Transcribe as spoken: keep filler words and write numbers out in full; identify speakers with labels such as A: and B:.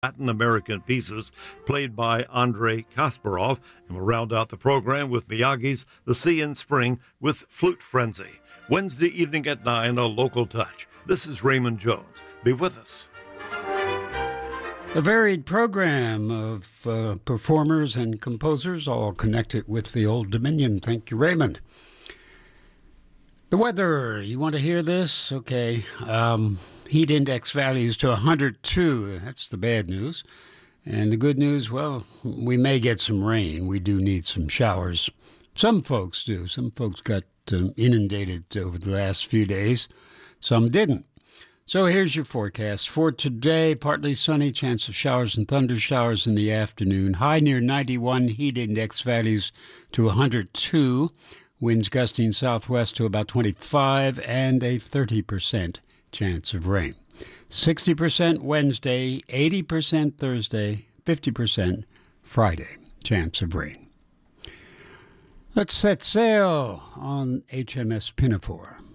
A: Latin American pieces played by Andrei Kasparov, and we'll round out the program with Miyagi's The Sea in Spring with Flute Frenzy. Wednesday evening at nine, a local touch. This is Raymond Jones. Be with us.
B: A varied program of uh, performers and composers, all connected with the Old Dominion. Thank you, Raymond. The weather, you want to hear this? Okay. Um, heat index values to one hundred two. That's the bad news. And the good news, well, we may get some rain. We do need some showers. Some folks do. Some folks got um, inundated over the last few days. Some didn't. So here's your forecast. For today, partly sunny, chance of showers and thunder showers in the afternoon. High near ninety-one, heat index values to one hundred two. Winds gusting southwest to about twenty-five, and a thirty percent chance of rain. sixty percent Wednesday, eighty percent Thursday, fifty percent Friday chance of rain. Let's set sail on H M S Pinafore.